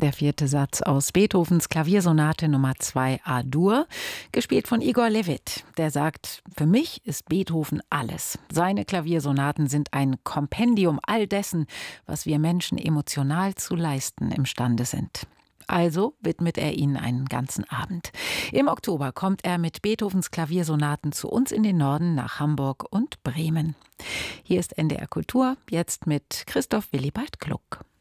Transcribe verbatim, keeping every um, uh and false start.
Der vierte Satz aus Beethovens Klaviersonate Nummer zwei A-Dur, gespielt von Igor Levit. Der sagt: Für mich ist Beethoven alles. Seine Klaviersonaten sind ein Kompendium all dessen, was wir Menschen emotional zu leisten imstande sind. Also widmet er ihnen einen ganzen Abend. Im Oktober kommt er mit Beethovens Klaviersonaten zu uns in den Norden nach Hamburg und Bremen. Hier ist N D R Kultur, jetzt mit Christoph Willibald Gluck.